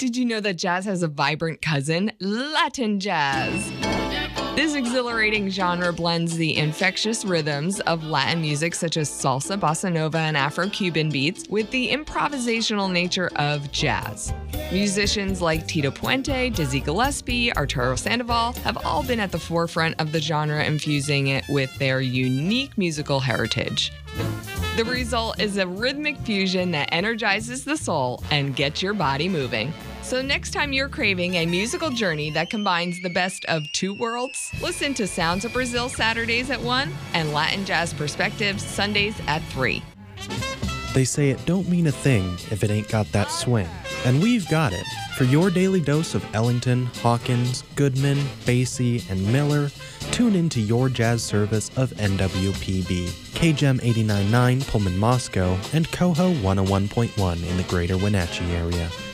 Did you know that jazz has a vibrant cousin, Latin jazz? This exhilarating genre blends the infectious rhythms of Latin music such as salsa, bossa nova, and Afro-Cuban beats with the improvisational nature of jazz. Musicians like Tito Puente, Dizzy Gillespie, Arturo Sandoval have all been at the forefront of the genre, infusing it with their unique musical heritage. The result is a rhythmic fusion that energizes the soul and gets your body moving. So next time you're craving a musical journey that combines the best of two worlds, listen to Sounds of Brazil Saturdays at 1 and Latin Jazz Perspectives Sundays at 3. They say it don't mean a thing if it ain't got that swing. And we've got it. For your daily dose of Ellington, Hawkins, Goodman, Basie, and Miller, tune into your jazz service of NWPB, KGEM 89.9 Pullman Moscow, and Coho 101.1 in the greater Wenatchee area.